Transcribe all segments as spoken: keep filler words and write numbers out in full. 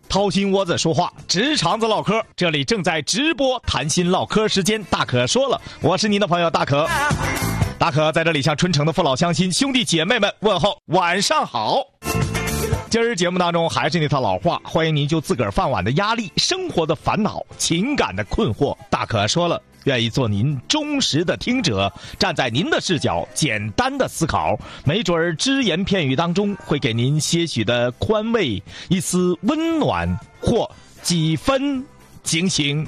掏心窝子说话，直肠子唠嗑，这里正在直播谈心唠嗑时间，大可说了，我是您的朋友大可。大可在这里向春城的父老乡亲、兄弟姐妹们问候晚上好。今儿节目当中还是那套老话，欢迎您就自个儿饭碗的压力、生活的烦恼、情感的困惑，大可说了，愿意做您忠实的听者，站在您的视角简单的思考，没准儿只言片语当中会给您些许的宽慰，一丝温暖或几分警醒。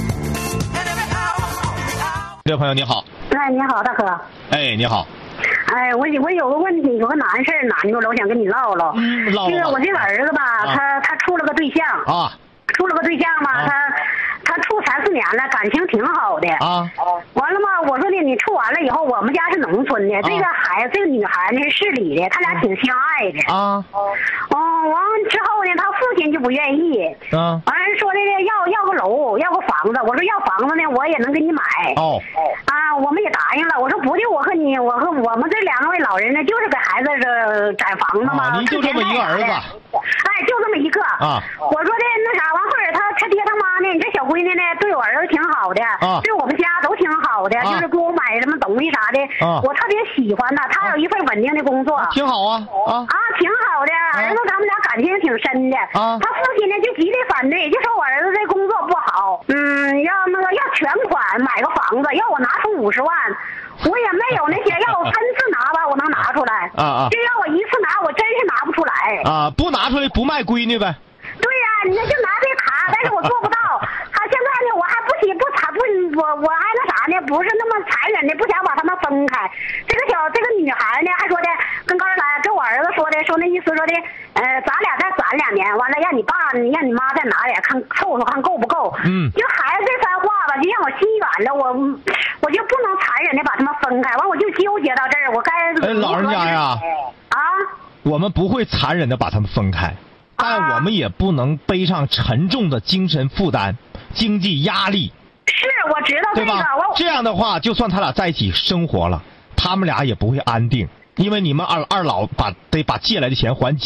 这位朋友你好。 哎，你好，大哥。 哎，你好。 哎，我我有个问题，有个难事儿难住了，我想跟你唠唠。 嗯，唠唠。 这个我这个儿子吧， 啊、 他他处了个对象啊， 处了个对象嘛，啊、他他处三四年了，感情挺好的啊。 完了嘛，我说呢，你处完了以后，我们家是农村的，啊、这个孩子这个女孩呢是市里的，他俩挺相爱的啊。 哦，完之后呢，他父亲就不愿意啊，完了说的要要个楼，要个房子。我说要房子呢，我也能给你买。 哦。 啊，我们也答应了。我说不就我和你，我和我们这两位老人呢，就是给孩子这攒房子嘛。 啊，您就这么一个儿子？ 哎，就这么一个啊。 我说的那啥，完后儿他他爹他妈呢，你这小闺女呢，对我儿子挺好的， 啊， 对我们家都挺好的，啊、就是给我买什么东西啥的，啊，我特别喜欢他，他有一份稳定的工作， 啊、挺好啊啊啊，挺好的，儿子他们俩感情挺深的啊。他父亲呢就极力反对，就说我儿子这工作不好，嗯，要那个要全款买个房子，要我拿出五十万。我也没有那些，要我分次拿吧，我能拿出来。啊啊！这要我一次拿，我真是拿不出来。 啊，不拿出来不卖闺女呗？ 对呀、啊，你那就拿这卡，但是我做不到。他现在呢，我还不行，不残不我我还那啥呢，不是那么残忍的，不想把他们分开。这个小这个女孩呢，还说的跟刚才跟我儿子说的，说那意思说的，呃，咱俩再攒两年，完了让你爸让你妈再拿点，看凑凑看够不够。嗯。就孩子这番话吧，就让我心软了，我我就不能残忍的把他们分开，完我就纠结到这儿，我该。 哎，老人家呀。 啊。 我们不会残忍的把他们分开。但我们也不能背上沉重的精神负担、经济压力。 是，我知道这个。 对吧？这样的话，就算他俩在一起生活了，他们俩也不会安定，因为你们二二老把得把借来的钱还。